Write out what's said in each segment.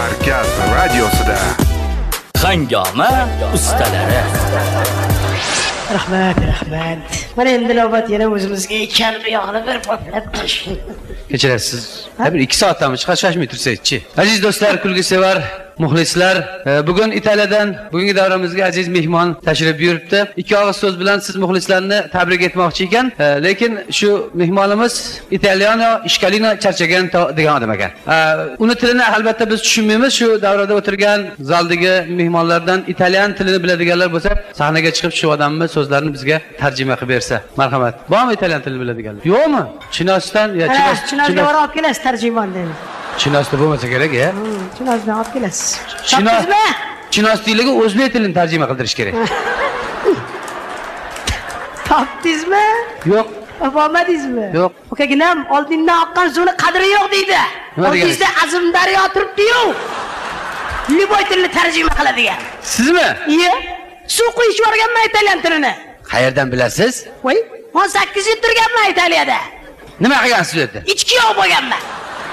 Markaz radiosida Hangoma ustalari. Rahmat. Mana endi navbat yana o'zimizga ekan bu yoqni bir poplab tashlang. Kechirasiz. Bir 2 soatdan chiqashmay tursak-chi. Aziz do'stlar, kulgi sevar muxlislar, bugun Italiyadan bugungi davramizga aziz mehmon tashrif buyuribdi. 2 og'iz so'z bilan siz muxlislarni tabrik etmoqchi ekan, lekin shu mehmonimiz Italiano Ishkalino charchagan degan odam ekan. Uni tilini albatta biz tushunmaymiz. Shu davrada o'tirgan zaldagi mehmonlardan italyan tilini biladiganlar bo'lsa, sahnaga chiqib shu odamning so'zlarini bizga tarjima qilib bersa. Marhamat. Bormi italyan tilini biladiganlar? Yo'qmi? Chinosdan yo Chinosga olib kelasiz tarjimon deydi. Chinosda bo'lmasa kerak, ya. Chinosdan olib kelasiz. Chinos tiliga o'zbek tilini tarjima qildirish kerak. Topdingizmi? Yo'q. Topolmadingizmi? Yo'q. Okaginam oldindan oqqan suvni qadri yo'q deydi. Oldingizda Azim daryo turibdi-yu. Liboy tilini tarjima qiladigan. Sizmi? Iye. Suv quyib yuborganman italyan tilini. Qayerdan bilasiz? Voy, 18 yil turganman Italiyada. Nima qilgansiz u yerda? Ichki yo'q bo'lganman.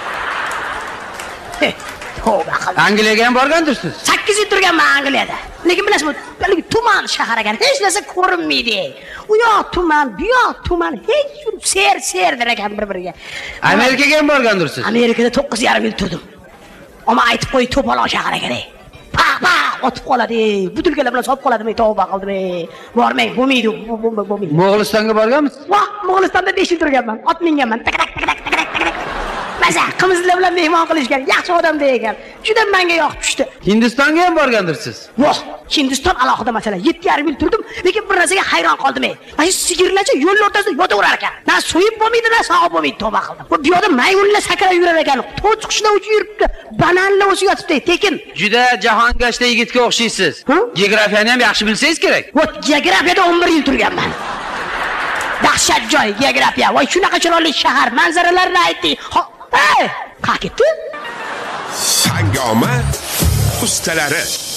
Tavba qildim. Angliyaga ham borgandirsiz? 8 yil turganman Angliyada. Lekin bilasizmi, balki tuman shahar ekan, hech narsa ko'rinmaydi. U yoq tuman, bu yoq tuman, hech ser ekan bir-biriga. Amerikaga ham borgandirsiz? Amerikada 9,5 yil turdim. Ammo aytib qo'y, to'polon shahar ekan. Pa, otib qoladi. Butilkalar bilan solib qoladimi? Tavba qildim. Bormang, bo'lmaydi. Mo'g'ulistonga borganmisiz? Voh, Mo'g'ulistonda 5 yil turganman. Ot minganman. Tak. Maza, qimizlar bilan mehmon qilishgan, yaxshi odam ekan. Juda menga yoqib tushdi. Hindistonga ham borgandirsiz? Voh, Hindiston alohida masala. 7,5 yil turdim, lekin bir narsaga hayron qoldim. Mana shu sigirlarcha yo'l o'rtasida yotaverar ekan. Na so'yib bo'lmaydi, na sog'ib bo'lmaydi, tavba qildim. Bu yoqda maymunlar sakrab yurar ekan. To'chiqishlar uchun yuribdi. Bananlar o'sib yotibdi, tekin. Juda jahongashta yigitga o'xshaysiz. Geografiyani ham yaxshi bilsangiz kerak. Voh, geografiyada 11 yil turganman. Dahshat joy geografiya. Voy, shunaqa chiroyli shahar, manzaralarini aytdi. Hey, qayerga ketdi? Hangoma ustalari.